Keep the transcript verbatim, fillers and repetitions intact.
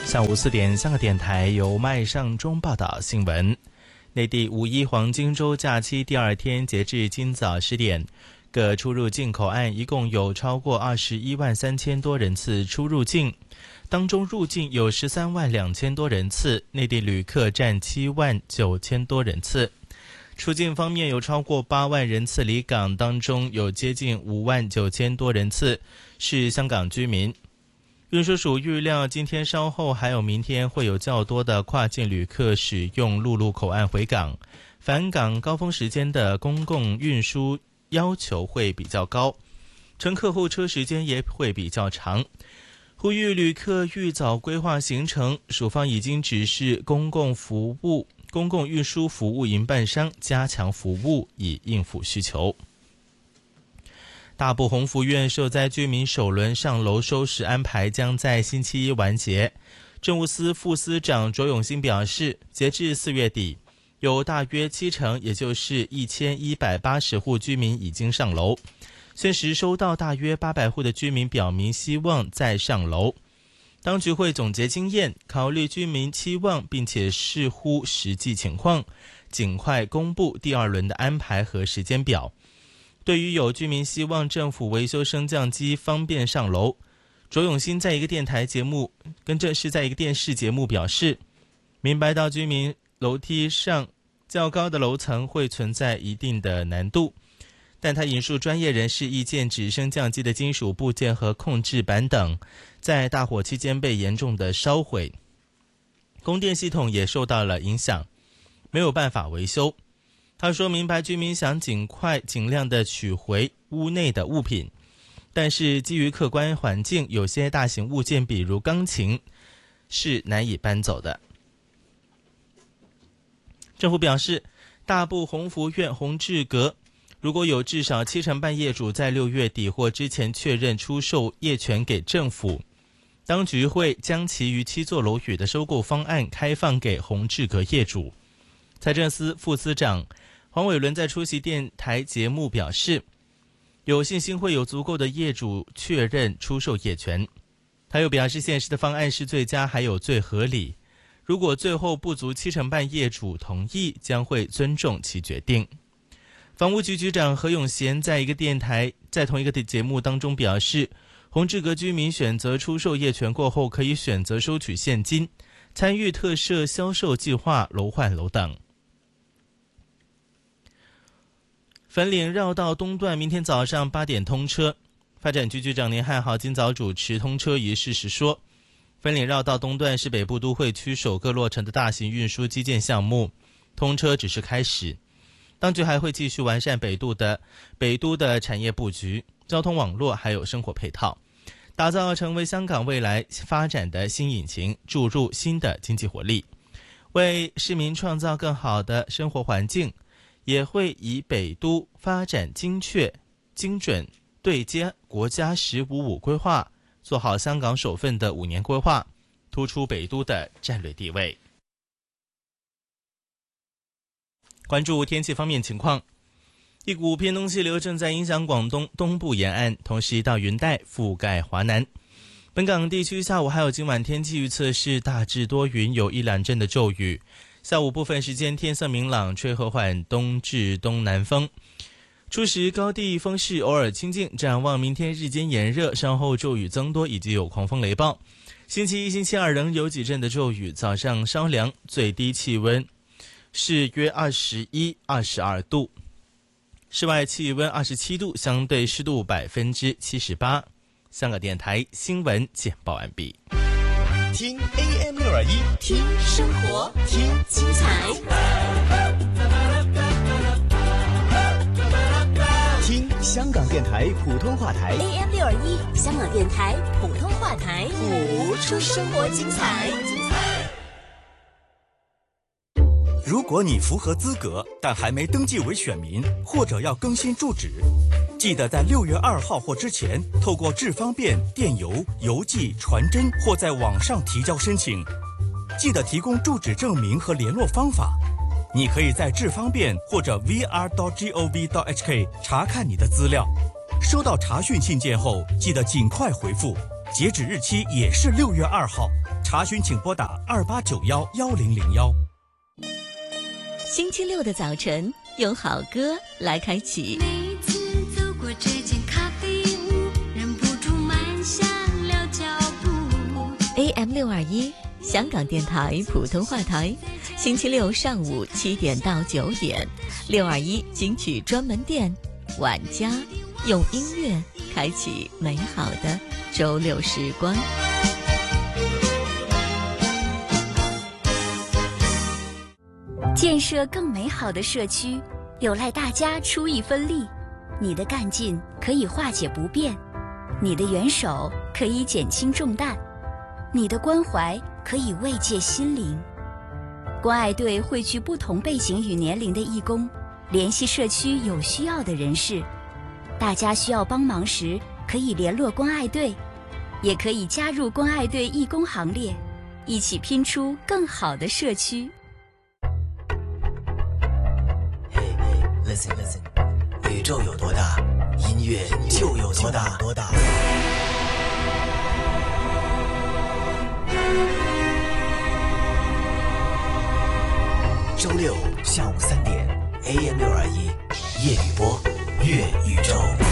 下午四点，香港电台由麦尚中报道新闻。内地五一黄金周假期第二天，截至今早十点，各出入境口岸一共有超过二十一万三千多人次出入境，当中入境有十三万两千多人次，内地旅客占七万九千多人次。出境方面有超过八万人次离港，当中有接近五万九千多人次是香港居民。运输署预料今天稍后还有明天会有较多的跨境旅客使用陆路口岸回港，返港高峰时间的公共运输要求会比较高，乘客候车时间也会比较长。呼吁旅客预早规划行程，署方已经指示公共服务、公共运输服务营办商加强服务，以应付需求。大埔鸿福苑受灾居民首轮上楼收拾安排将在星期一完结。政务司副司长卓永兴表示，截至四月底，有大约七成，也就是一千一百八十户居民已经上楼。现时收到大约八百户的居民表明希望再上楼。当局会总结经验，考虑居民期望，并且视乎实际情况，尽快公布第二轮的安排和时间表。对于有居民希望政府维修升降机方便上楼，卓永兴在一个电台节目，跟这是在一个电视节目表示，明白到居民楼梯上较高的楼层会存在一定的难度，但他引述专业人士意见，指升降机的金属部件和控制板等在大火期间被严重的烧毁，供电系统也受到了影响，没有办法维修。他说明白居民想尽快尽量的取回屋内的物品，但是基于客观环境，有些大型物件比如钢琴是难以搬走的。政府表示，大埔鸿福苑鸿志阁如果有至少七成半业主在六月底或之前确认出售业权给政府，当局会将其余七座楼宇的收购方案开放给鸿志阁业主。财政司副司长黄伟伦在出席电台节目表示，有信心会有足够的业主确认出售业权。他又表示，现实的方案是最佳还有最合理，如果最后不足七成半业主同意，将会尊重其决定。房屋局局长何永贤在一个电台在同一个节目当中表示，鸿志阁居民选择出售业权过后，可以选择收取现金，参与特设销售计划、楼换楼等。粉岭绕道东段明天早上八点通车，发展局局长年汉豪今早主持通车仪式时说，粉岭绕道东段是北部都会区首个落成的大型运输基建项目，通车只是开始，当局还会继续完善北都的北都的产业布局、交通网络还有生活配套，打造成为香港未来发展的新引擎，注入新的经济活力，为市民创造更好的生活环境。也会以北都发展精确、精准对接国家十五五规划，做好香港首份的五年规划，突出北都的战略地位。关注天气方面情况，一股偏东气流正在影响广东东部沿岸，同时一道云带覆盖华南。本港地区下午还有今晚天气预测是大致多云，有一两阵的骤雨。下午部分时间天色明朗，吹和缓东至东南风，初时高地风势偶尔清劲。展望明天日间炎热，稍后骤雨增多，以及有狂风雷暴。星期一、星期二仍有几阵的骤雨，早上稍凉，最低气温是约二十一、二十二度，室外气温二十七度，相对湿度百分之七十八。香港电台新闻简报完毕。 听 A M 六二一， 听生活，听精彩， 听香港电台普通话台 A M 六二一，香港电台普通话台， 谱出生活精彩。 如果你符合资格，但还没登记为选民，或者要更新住址，记得在六月二号或之前，透过智方便、电邮、邮寄、传真或在网上提交申请。记得提供住址证明和联络方法。你可以在智方便或者 v r dot gov dot h k 查看你的资料。收到查询信件后，记得尽快回复。 截止日期也是六月二号。查询请拨打二八九幺幺零零幺。 星期六的早晨，用好歌来开启。 每次走过这间咖啡屋，忍不住慢下了脚步。 A M 六二一，香港电台普通话台，星期六上午七点到九点，六二一金曲专门店，晚家用音乐开启美好的周六时光。建设更美好的社区，有赖大家出一分力。你的干劲可以化解不便，你的援手可以减轻重担，你的关怀可以慰藉心灵。关爱队汇聚不同背景与年龄的义工，联系社区有需要的人士。大家需要帮忙时，可以联络关爱队，也可以加入关爱队义工行列，一起拼出更好的社区。 Listen, listen. 宇宙有多大，音乐就有多大。多大。周六下午三点 ，A M 六二一，夜雨波，乐宇宙。